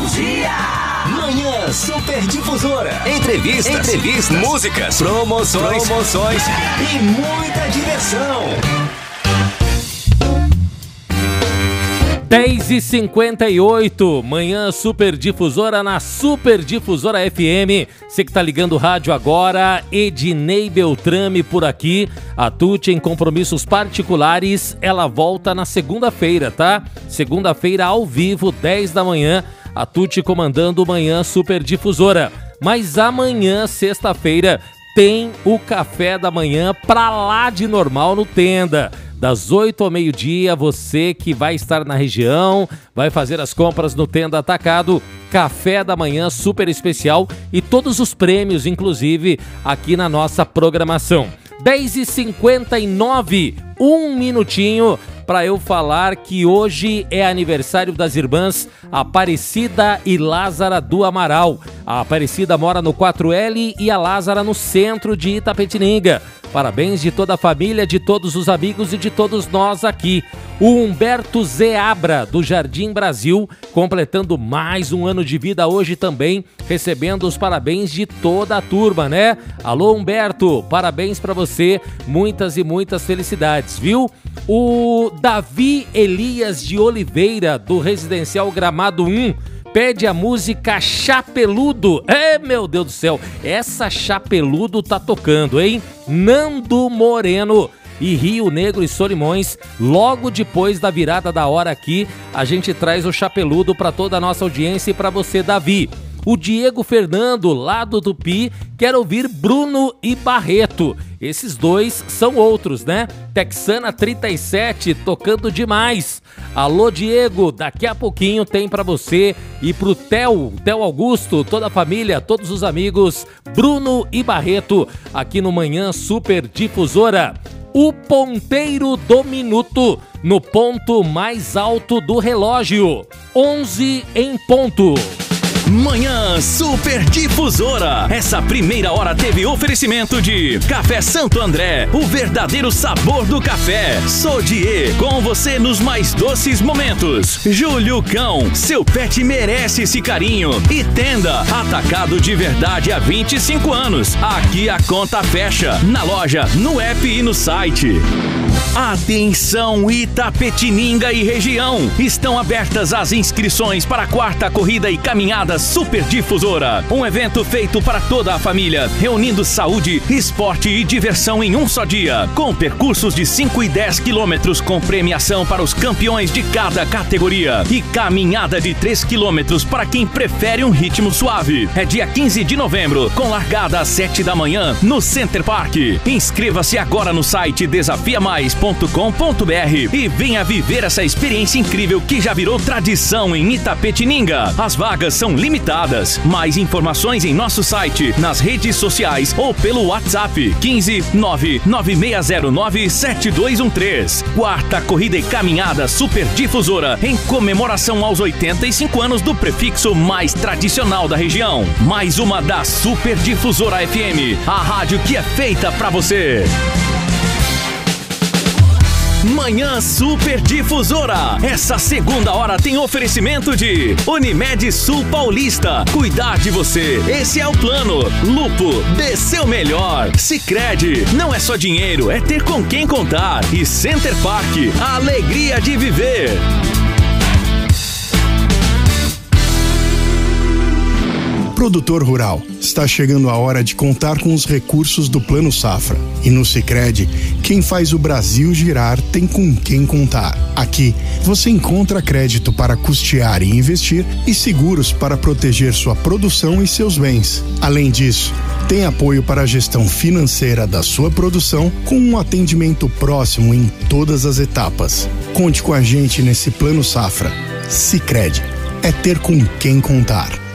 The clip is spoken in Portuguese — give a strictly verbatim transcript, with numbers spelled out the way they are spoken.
dia! Manhã Super Difusora. Entrevistas, Entrevistas, músicas, promoções, promoções e muita diversão. dez e cinquenta e oito, Manhã Super Difusora na Super Difusora F M. Você que tá ligando o rádio agora, Ednei Beltrame por aqui. A Tuti em compromissos particulares, ela volta na segunda-feira, tá? Segunda-feira ao vivo, dez da manhã, a Tuti comandando o Manhã Super Difusora. Mas amanhã, sexta-feira, tem o café da manhã pra lá de normal no Tenda. Das oito ao meio-dia, você que vai estar na região, vai fazer as compras no Tenda Atacado, café da manhã super especial e todos os prêmios, inclusive, aqui na nossa programação. dez e cinquenta e nove, um minutinho para eu falar que hoje é aniversário das irmãs Aparecida e Lázara do Amaral. A Aparecida mora no quatro L e a Lázara no centro de Itapetininga. Parabéns de toda a família, de todos os amigos e de todos nós aqui. O Humberto Zeabra, do Jardim Brasil, completando mais um ano de vida hoje também, recebendo os parabéns de toda a turma, né? Alô, Humberto, parabéns pra você, muitas e muitas felicidades, viu? O Davi Elias de Oliveira, do Residencial Gramado um, pede a música Chapeludo. É, meu Deus do céu, essa Chapeludo tá tocando, hein? Nando Moreno e Rio Negro e Solimões, logo depois da virada da hora aqui, a gente traz o Chapeludo para toda a nossa audiência e para você, Davi. O Diego Fernando, lá do Tupi, quer ouvir Bruno e Barreto. Esses dois são outros, né? Texana trinta e sete, tocando demais. Alô, Diego, daqui a pouquinho tem pra você e pro Theo, Theo Augusto, toda a família, todos os amigos, Bruno e Barreto, aqui no Manhã Super Difusora. O ponteiro do minuto, no ponto mais alto do relógio, onze em ponto. Manhã Super Difusora. Essa primeira hora teve oferecimento de Café Santo André, o verdadeiro sabor do café. Sodier, com você nos mais doces momentos. Júlio Cão, seu pet merece esse carinho. E Tenda, atacado de verdade há vinte e cinco anos. Aqui a conta fecha, na loja, no app e no site. Atenção Itapetininga e região, estão abertas as inscrições para a quarta corrida e caminhada Super Difusora, um evento feito para toda a família, reunindo saúde, esporte e diversão em um só dia, com percursos de cinco e dez quilômetros com premiação para os campeões de cada categoria e caminhada de três quilômetros para quem prefere um ritmo suave. É dia quinze de novembro, com largada às sete da manhã no Center Park. Inscreva-se agora no site desafia mais ponto com ponto br e venha viver essa experiência incrível que já virou tradição em Itapetininga. As vagas são limitadas. Mais informações em nosso site, nas redes sociais ou pelo WhatsApp quinze nove nove seis zero nove sete dois um três. Quarta corrida e caminhada Super Difusora em comemoração aos oitenta e cinco anos do prefixo mais tradicional da região. Mais uma da Super Difusora F M, a rádio que é feita pra você. Manhã Super Difusora. Essa segunda hora tem oferecimento de Unimed Sul Paulista. Cuidar de você, esse é o plano. Lupo, dê seu melhor. Sicredi, não é só dinheiro, é ter com quem contar. E Center Park, a alegria de viver. Produtor rural, está chegando a hora de contar com os recursos do Plano Safra. E no Sicredi, quem faz o Brasil girar tem com quem contar. Aqui, você encontra crédito para custear e investir e seguros para proteger sua produção e seus bens. Além disso, tem apoio para a gestão financeira da sua produção com um atendimento próximo em todas as etapas. Conte com a gente nesse Plano Safra. Sicredi, é ter com quem contar.